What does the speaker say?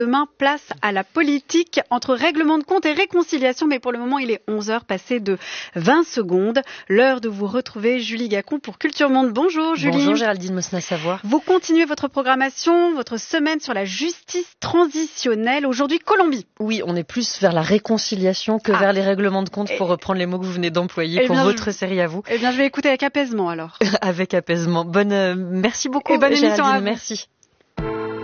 Demain, place à la politique entre règlement de compte et réconciliation. Mais pour le moment, il est 11h passé de 20 secondes. L'heure de vous retrouver, Julie Gacon pour Culture Monde. Bonjour Julie. Bonjour Géraldine Mosna-Savoie. Vous continuez votre programmation, votre semaine sur la justice transitionnelle. Aujourd'hui, Colombie. Oui, on est plus vers la réconciliation que vers les règlements de compte, pour reprendre les mots que vous venez d'employer pour votre série à vous. Eh bien, je vais écouter avec apaisement alors. Avec apaisement. Merci beaucoup et bonne émission à vous. Merci.